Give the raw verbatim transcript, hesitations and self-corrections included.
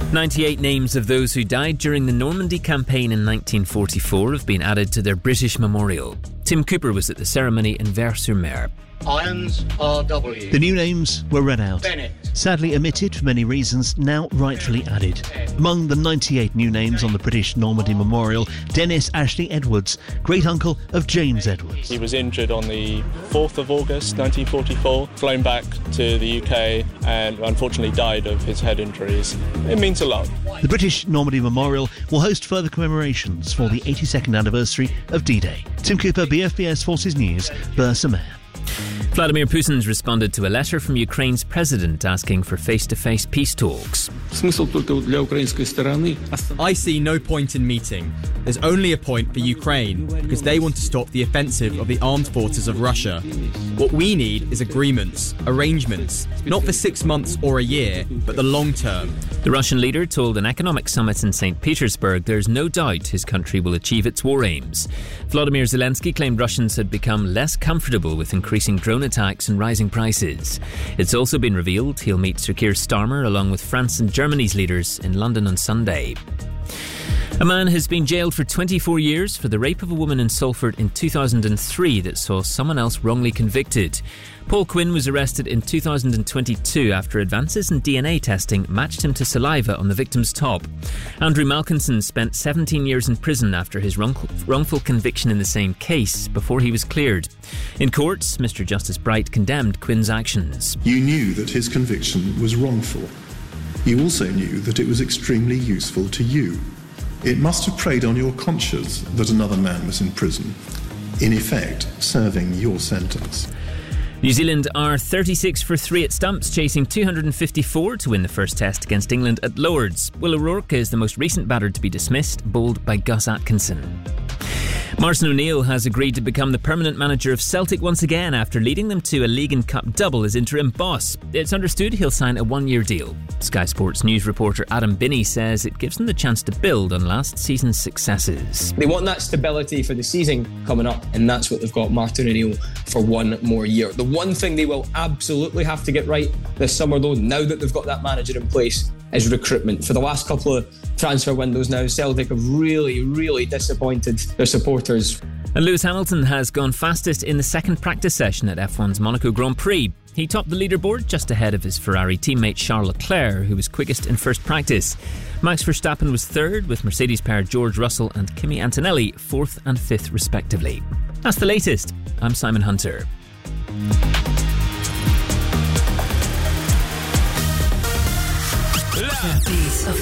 ninety-eight names of those who died during the Normandy campaign in nineteen forty-four have been added to their British memorial. Tim Cooper was at the ceremony in Vers-sur-Mer. Irons R W. The new names were read out. Bennett. Sadly omitted for many reasons, now rightfully added. Among the ninety-eight new names on the British Normandy Memorial, Dennis Ashley Edwards, great-uncle of James Edwards. He was injured on the fourth of August nineteen forty-four, flown back to the U K and unfortunately died of his head injuries. It means a lot. The British Normandy Memorial will host further commemorations for the eighty-second anniversary of D-Day. Tim Cooper, B F B S Forces News, Vers-sur-Mer. Vladimir Putin's responded to a letter from Ukraine's president asking for face-to-face peace talks. I see no point in meeting. There's only a point for Ukraine because they want to stop the offensive of the armed forces of Russia. What we need is agreements, arrangements, not for six months or a year, but the long term. The Russian leader told an economic summit in Saint Petersburg there's no doubt his country will achieve its war aims. Vladimir Zelensky claimed Russians had become less comfortable with increasing drone attacks and rising prices. It's also been revealed he'll meet Sir Keir Starmer along with France and Germany's leaders in London on Sunday. A man has been jailed for twenty-four years for the rape of a woman in Salford in two thousand three that saw someone else wrongly convicted. Paul Quinn was arrested in two thousand twenty-two after advances in D N A testing matched him to saliva on the victim's top. Andrew Malkinson spent seventeen years in prison after his wrongful conviction in the same case before he was cleared. In court, Mister Justice Bright condemned Quinn's actions. You knew that his conviction was wrongful. You also knew that it was extremely useful to you. It must have preyed on your conscience that another man was in prison, in effect serving your sentence. New Zealand are thirty-six for three at stumps, chasing two hundred fifty-four to win the first test against England at Lords. Will O'Rourke is the most recent batter to be dismissed, bowled by Gus Atkinson. Martin O'Neill has agreed to become the permanent manager of Celtic once again after leading them to a League and Cup double as interim boss. It's understood he'll sign a one-year deal. Sky Sports news reporter Adam Binney says it gives them the chance to build on last season's successes. They want that stability for the season coming up, and that's what they've got Martin O'Neill for one more year. The one thing they will absolutely have to get right this summer, though, now that they've got that manager in place, is recruitment. For the last couple of transfer windows now, Celtic have really, really disappointed their supporters. And Lewis Hamilton has gone fastest in the second practice session at F one's Monaco Grand Prix. He topped the leaderboard just ahead of his Ferrari teammate Charles Leclerc, who was quickest in first practice. Max Verstappen was third, with Mercedes pair George Russell and Kimi Antonelli fourth and fifth respectively. That's the latest. I'm Simon Hunter. The beat of